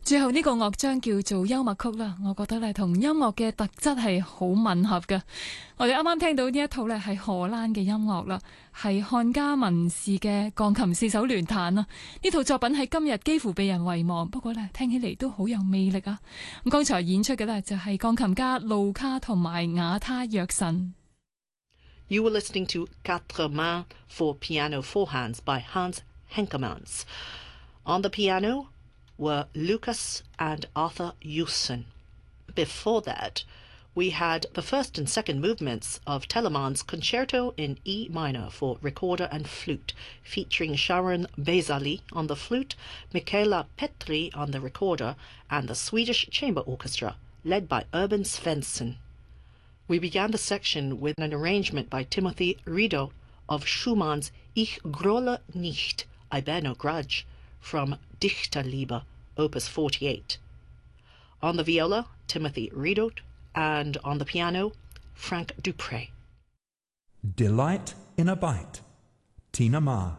最後呢個樂章叫做幽默曲啦，我覺得咧同音樂嘅特質係好吻合嘅。我哋啱啱聽到呢一套咧係荷蘭嘅音樂啦，係漢家文士嘅鋼琴四手聯彈啦。呢套作品喺今日幾乎被人遺忘，不過咧聽起嚟都好有魅力啊。咁剛才演出嘅咧就係鋼琴家路卡同埋瓦他約神。 You were listening to Quatre Mains for Piano Four Hands by Hans Henkemans. On the piano were Lucas and Arthur Hewson. Before that, we had the first and second movements of Telemann's Concerto in E minor for recorder and flute, featuring Sharon Bezali on the flute, Michaela Petri on the recorder, and the Swedish Chamber Orchestra, led by Urban Svensson. We began the section with an arrangement by Timothy Rideau of Schumann's Ich grolle nicht, I bear no grudge, from Dichterliebe, Opus 48. On the viola, Timothy Rideau, and on the piano, Frank Dupre. Delight in a Bite, Tina Ma.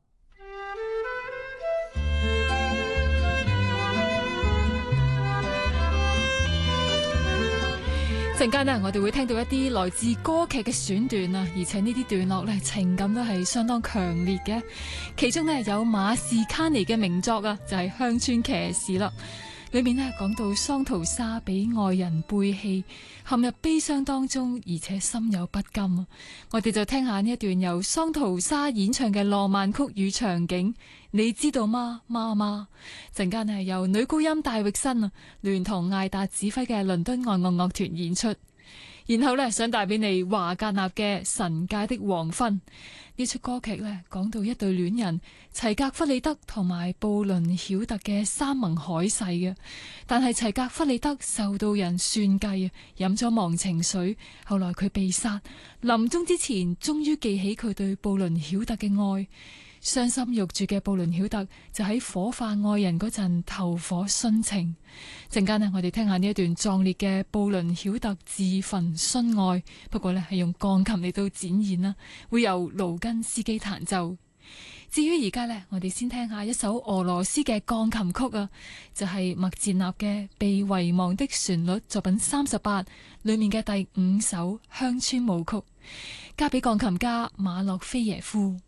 陣間呢，我哋會聽到一啲來自歌劇嘅選段啊，而且呢啲段落呢，情感都係相當強烈嘅。其中呢，有馬士卡尼嘅名作啊，就係《鄉村騎士》啦。裏面呢，講到桑圖莎俾愛人背棄，陷入悲傷當中，而且心有不甘啊。我哋就聽下呢一段由桑圖莎演唱嘅浪漫曲與場景。你知道嗎，媽媽？陣間係由女高音戴域森啊，聯同艾達指揮嘅倫敦愛樂樂團演出。然後呢，想帶俾你華格納嘅《神界的黃昏》。呢出歌劇呢，講到一對戀人齊格弗里德同埋布倫曉特嘅山盟海誓嘅，但係齊格弗里德受到人算計啊，飲咗忘情水，後來佢被殺，臨終之前終於記起佢對布倫曉特嘅愛。傷心欲絕嘅布倫曉特就喺火化愛人嗰陣投火殉情。陣間呢，我哋聽下呢一段壯烈嘅布倫曉特自焚殉愛，不過呢係用鋼琴嚟到展現啦，會由盧根斯基彈奏。至於而家呢，我哋先聽下一首俄羅斯嘅鋼琴曲啊，就係麥捷納嘅《被遺忘的旋律》作品38裏面嘅第5首鄉村舞曲，交俾鋼琴家馬洛菲耶夫。